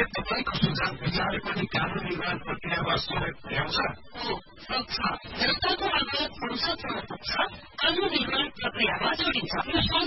के तपाईँको सुझाव विचार पनि कानून निर्माण प्रक्रियामा सहयोग पुर्याउँछ? संसदमा संसदमा पुग्छ कानून निर्माण प्रक्रियामा जोडिन्छ।